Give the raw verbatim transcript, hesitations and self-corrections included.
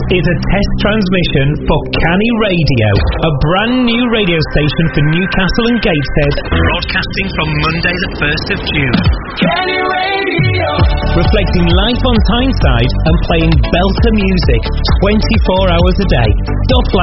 is a test transmission for Canny Radio, a brand new radio station for Newcastle and Gateshead, broadcasting from Monday the first of June. Canny Radio! Reflecting life on Tyneside and playing belter music twenty-four hours a day. Stop